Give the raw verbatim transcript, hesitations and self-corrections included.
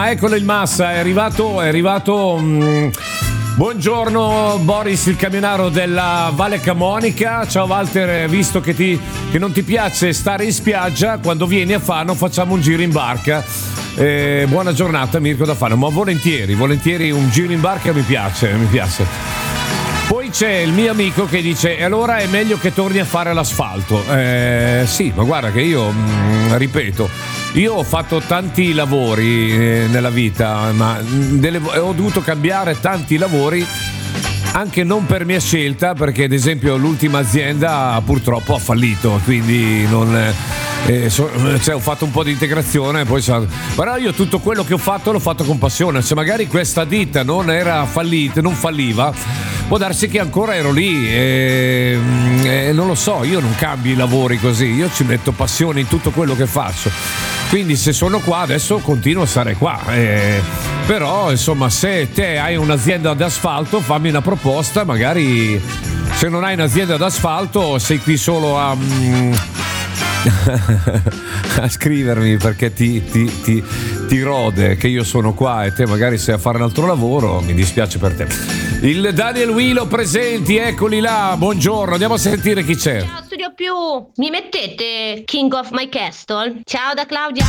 Eccolo il Massa, è arrivato, è arrivato. Mh, buongiorno Boris, il camionaro della Valle Camonica. Ciao Walter, visto che, ti, che non ti piace stare in spiaggia, quando vieni a Fano facciamo un giro in barca. Eh, buona giornata Mirko da Fano, ma volentieri, volentieri un giro in barca mi piace, mi piace. Poi c'è il mio amico che dice: e allora è meglio che torni a fare l'asfalto. Eh, sì, ma guarda che io, mh, ripeto, io ho fatto tanti lavori eh, nella vita, ma delle, ho dovuto cambiare tanti lavori anche non per mia scelta, perché ad esempio l'ultima azienda purtroppo ha fallito, quindi non... Eh, so, cioè, ho fatto un po' di integrazione, poi so, però io tutto quello che ho fatto l'ho fatto con passione. Se magari questa ditta non era fallita, non falliva, può darsi che ancora ero lì e, e non lo so, io non cambio i lavori così, io ci metto passione in tutto quello che faccio, quindi se sono qua adesso continuo a stare qua, eh, però insomma se te hai un'azienda d'asfalto fammi una proposta, magari se non hai un'azienda d'asfalto sei qui solo a... Mm, a scrivermi perché ti, ti, ti, ti rode che io sono qua e te magari sei a fare un altro lavoro, mi dispiace per te. Il Daniel Wilo presenti, eccoli là, buongiorno, andiamo a sentire chi c'è. Ciao Studio Più, mi mettete King of My Castle? Ciao da Claudia.